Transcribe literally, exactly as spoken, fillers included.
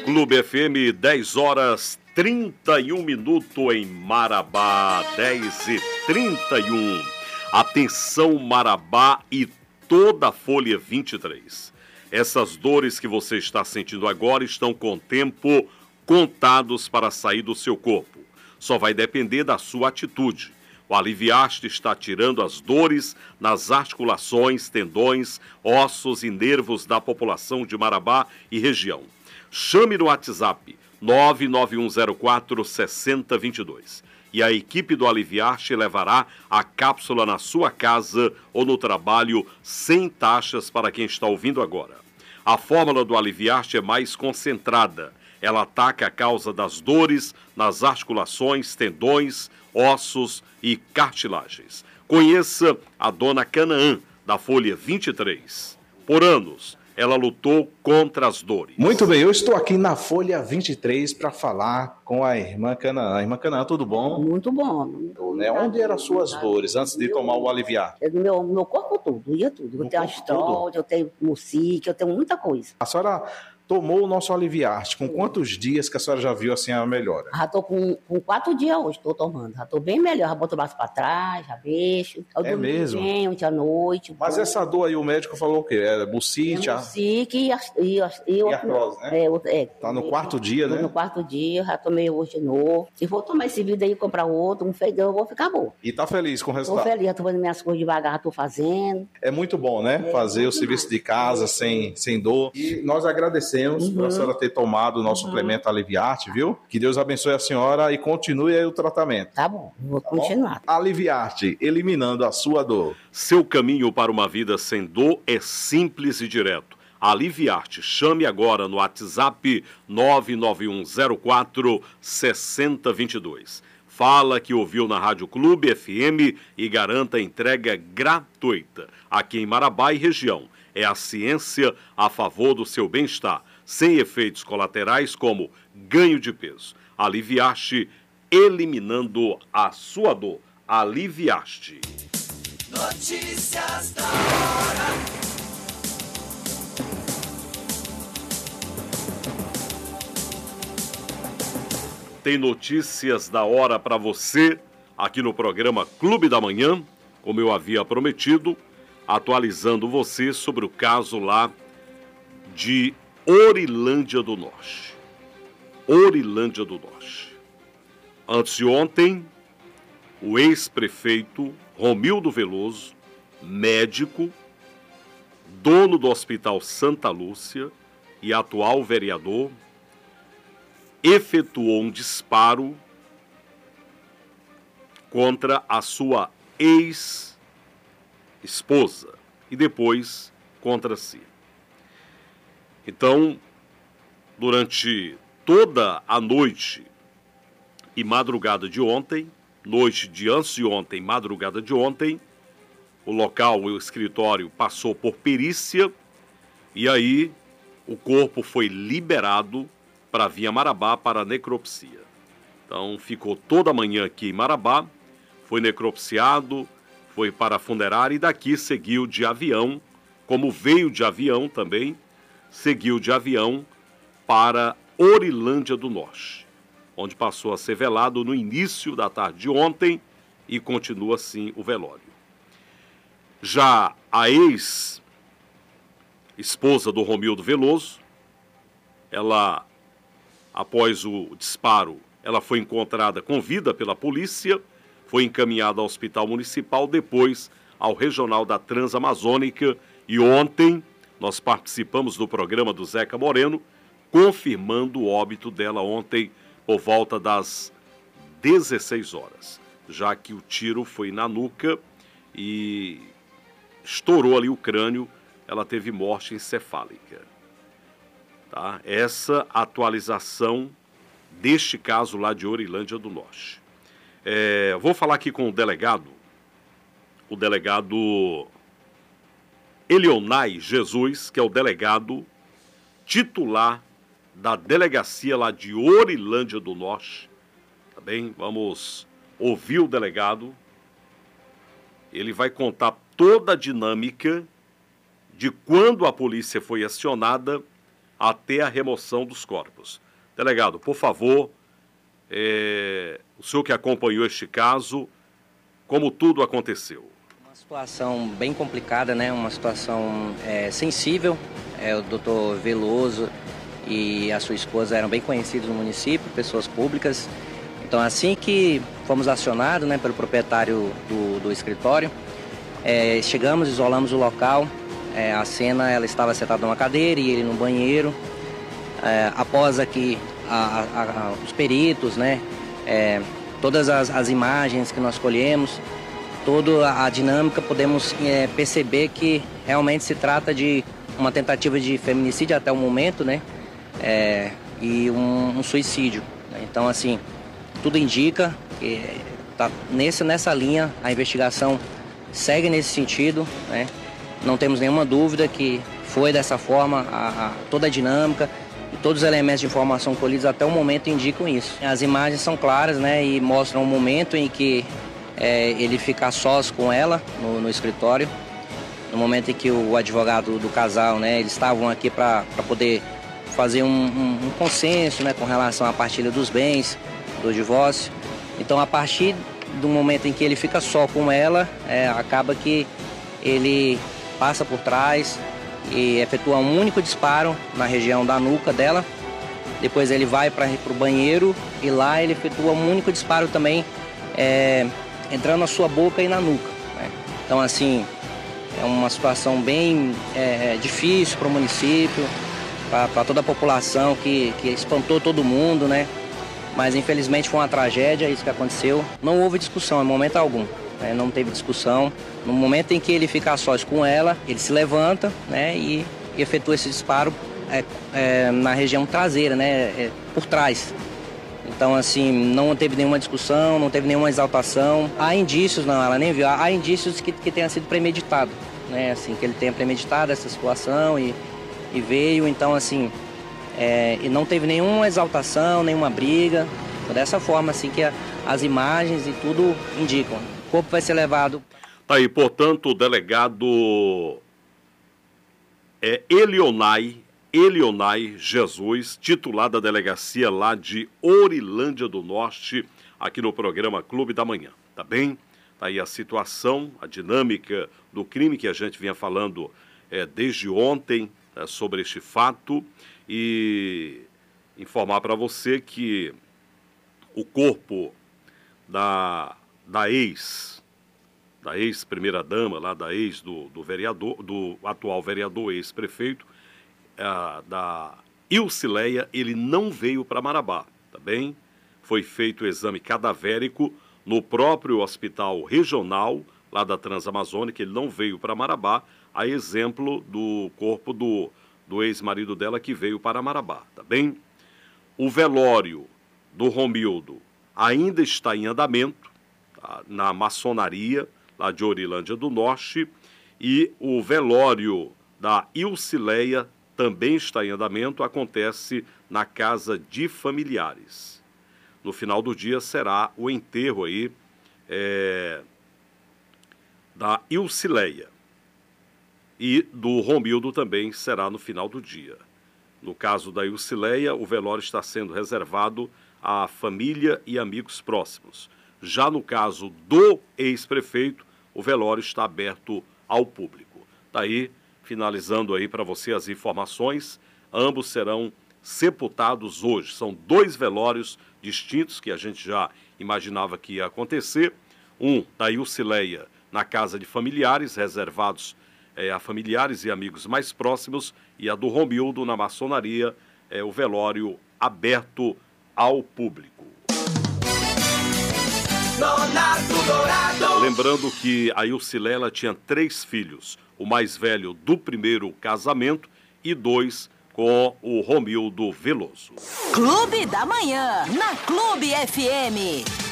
Clube F M, dez horas trinta e um minutos em Marabá, dez e trinta e um. Atenção Marabá e toda a Folha vinte e três. Essas dores que você está sentindo agora estão com tempo contados para sair do seu corpo. Só vai depender da sua atitude. O Aliviaste está tirando as dores nas articulações, tendões, ossos e nervos da população de Marabá e região. Chame no WhatsApp nove nove um zero quatro seis zero dois dois e a equipe do Aliviaste levará a cápsula na sua casa ou no trabalho sem taxas para quem está ouvindo agora. A fórmula do Aliviaste é mais concentrada. Ela ataca a causa das dores nas articulações, tendões, ossos e cartilagens. Conheça a dona Canaã, da Folha vinte e três. Por anos, ela lutou contra as dores. Muito bem, eu estou aqui na Folha vinte e três para falar com a irmã Canaã. Irmã Canaã, tudo bom? Muito bom. Muito né? Onde eram as suas dores antes de tomar o Aliviar? É do meu, meu corpo todo, ia tudo. Eu No tenho corpo astrólogio, eu tenho mucique, eu tenho muita coisa. A senhora tomou o nosso Aliviar. Com quantos dias que a senhora já viu assim a melhora? Já tô com, com quatro dias hoje, tô tomando. Já tô bem melhor, já boto o braço pra trás, já mexo. Eu É mesmo? Bem, ontem à noite. Mas bom. essa dor aí, o médico falou o quê? É bucite? É mucique e, as- e, as- e, E artrose, né? É, outra- é, Tá no quarto dia, tô né? no quarto dia, já tomei hoje de novo. E vou tomar esse vídeo aí e comprar outro, um feijão, eu vou ficar bom. E tá feliz com o Tô resultado? feliz, já tô fazendo minhas coisas devagar, já tô fazendo. É muito bom, né? É, Fazer o muito serviço demais. de casa sem, sem dor. E nós agradecemos por a senhora ter tomado o nosso suplemento Aliviarte, viu? Que Deus abençoe a senhora e continue aí o tratamento. Tá bom, vou Tá bom? continuar. Aliviarte, eliminando a sua dor. Seu caminho para uma vida sem dor é simples e direto. Aliviarte, chame agora no WhatsApp nove nove um zero quatro seis zero dois dois. Fala que ouviu na Rádio Clube F M e garanta entrega gratuita. Aqui em Marabá e região. É a ciência a favor do seu bem-estar, sem efeitos colaterais como ganho de peso. Aliviaste, eliminando a sua dor. Aliviaste. Notícias da hora. Tem notícias da hora para você aqui no programa Clube da Manhã, como eu havia prometido, atualizando você sobre o caso lá de Orilândia do Norte. Orilândia do Norte. Antes de ontem, o ex-prefeito Romildo Veloso, médico, dono do Hospital Santa Lúcia e atual vereador, efetuou um disparo contra a sua ex-esposa e depois contra si. Então, durante toda a noite e madrugada de ontem, noite de antes de ontem, madrugada de ontem, o local, o escritório, passou por perícia e aí o corpo foi liberado para Via Marabá para necropsia. Então ficou toda a manhã aqui em Marabá, foi necropsiado, foi para a funerária e daqui seguiu de avião, como veio de avião também, seguiu de avião para Orilândia do Norte, onde passou a ser velado no início da tarde de ontem e continua assim o velório. Já a ex-esposa do Romildo Veloso, ela, após o disparo, ela foi encontrada com vida pela polícia, foi encaminhada ao Hospital Municipal, depois ao Regional da Transamazônica e ontem nós participamos do programa do Zeca Moreno, confirmando o óbito dela ontem por volta das dezesseis horas, já que o tiro foi na nuca e estourou ali o crânio, ela teve morte encefálica. Tá? Essa atualização deste caso lá de Orilândia do Norte. É, vou falar aqui com o delegado, o delegado Elionai Jesus, que é o delegado titular da delegacia lá de Orilândia do Norte. Tá bem? Vamos ouvir o delegado. Ele vai contar toda a dinâmica de quando a polícia foi acionada até a remoção dos corpos. Delegado, por favor, é, o senhor que acompanhou este caso, como tudo aconteceu? Uma situação bem complicada, né? Uma situação é, sensível. É, o doutor Veloso e a sua esposa eram bem conhecidos no município, pessoas públicas. Então, assim que fomos acionados, né, pelo proprietário do, do escritório, é, chegamos, isolamos o local. É, a cena, ela estava sentada numa cadeira e ele no banheiro. É, após aqui a, a, a, os peritos, né, é, todas as, as imagens que nós colhemos, toda a dinâmica, podemos é, perceber que realmente se trata de uma tentativa de feminicídio até o momento, né, é, e um, um suicídio. Então, assim, tudo indica que tá nesse, nessa linha, a investigação segue nesse sentido, né, não temos nenhuma dúvida que foi dessa forma, a, a, toda a dinâmica e todos os elementos de informação colhidos até o momento indicam isso. As imagens são claras, né, e mostram o momento em que é, ele fica sós com ela no, no escritório, no momento em que o advogado do casal, né, eles estavam aqui para poder fazer um, um, um consenso, né, com relação à partilha dos bens, do divórcio. Então, a partir do momento em que ele fica só com ela, é, acaba que ele passa por trás e efetua um único disparo na região da nuca dela. Depois ele vai para o banheiro e lá ele efetua um único disparo também, é, entrando na sua boca e na nuca, né? Então, assim, é uma situação bem é, difícil para o município, para toda a população, que, que espantou todo mundo, né? Mas infelizmente foi uma tragédia, isso que aconteceu. Não houve discussão em momento algum, né? Não teve discussão. No momento em que ele fica a sós com ela, ele se levanta, né, e, e efetua esse disparo é, é, na região traseira, né, é, por trás. Então, assim, não teve nenhuma discussão, não teve nenhuma exaltação. Há indícios, não, ela nem viu, há indícios que, que tenha sido premeditado, né, assim, que ele tenha premeditado essa situação e, e veio, então, assim, é, e não teve nenhuma exaltação, nenhuma briga. Então, dessa forma, assim, que a, as imagens e tudo indicam. O corpo vai ser levado... Tá aí, portanto, o delegado é Elionai, Elionai Jesus, titular da delegacia lá de Orilândia do Norte, aqui no programa Clube da Manhã, tá bem? Tá aí a situação, a dinâmica do crime que a gente vinha falando é, desde ontem é, sobre este fato e informar para você que o corpo da, da ex... da ex-primeira-dama, lá da ex do, do vereador, do atual vereador, ex-prefeito, uh, da Ilcileia, ele não veio para Marabá, tá bem? Foi feito o exame cadavérico no próprio hospital regional, lá da Transamazônica, ele não veio para Marabá, a exemplo do corpo do, do ex-marido dela que veio para Marabá, tá bem? O velório do Romildo ainda está em andamento, tá? Na maçonaria, lá de Orilândia do Norte, e o velório da Ilcileia também está em andamento, acontece na casa de familiares. No final do dia será o enterro aí é, da Ilcileia, e do Romildo também será no final do dia. No caso da Ilcileia, o velório está sendo reservado à família e amigos próximos. Já no caso do ex-prefeito, o velório está aberto ao público. Está aí, finalizando aí para você as informações, ambos serão sepultados hoje. São dois velórios distintos que a gente já imaginava que ia acontecer. Um da Ilcileia na casa de familiares, reservados é, a familiares e amigos mais próximos, e a do Romildo na maçonaria, é, o velório aberto ao público. Lembrando que a Ilcileia tinha três filhos, o mais velho do primeiro casamento e dois com o Romildo Veloso. Clube da Manhã, na Clube F M.